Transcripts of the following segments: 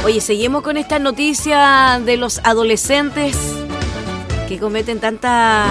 Oye, seguimos con esta noticia de los adolescentes que cometen tanta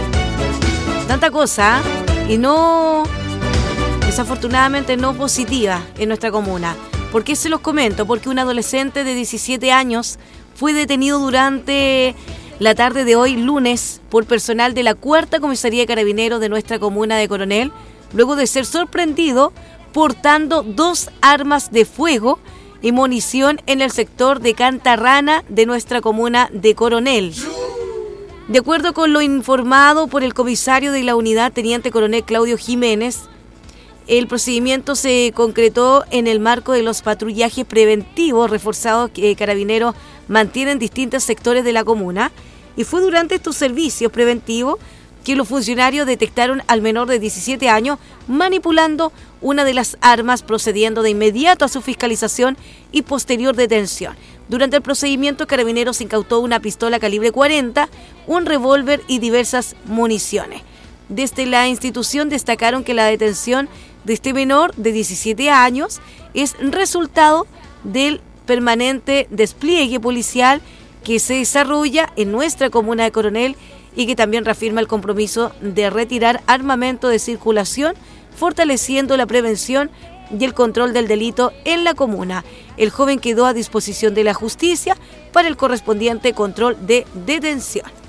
cosa y no, desafortunadamente no positiva en nuestra comuna. ¿Por qué se los comento? Porque un adolescente de 17 años fue detenido durante la tarde de hoy, lunes, por personal de la 4ª Comisaría de Carabineros de nuestra comuna de Coronel, luego de ser sorprendido portando 2 armas de fuego y munición en el sector de Cantarrana de nuestra comuna de Coronel. De acuerdo con lo informado por el comisario de la unidad, teniente coronel Claudio Jiménez, el procedimiento se concretó en el marco de los patrullajes preventivos reforzados que Carabineros mantiene en distintos sectores de la comuna, y fue durante estos servicios preventivos que los funcionarios detectaron al menor de 17 años manipulando una de las armas, procediendo de inmediato a su fiscalización y posterior detención. Durante el procedimiento, Carabineros incautó una pistola calibre 40, un revólver y diversas municiones. Desde la institución destacaron que la detención de este menor de 17 años es resultado del permanente despliegue policial que se desarrolla en nuestra comuna de Coronel y que también reafirma el compromiso de retirar armamento de circulación, fortaleciendo la prevención y el control del delito en la comuna. El joven quedó a disposición de la justicia para el correspondiente control de detención.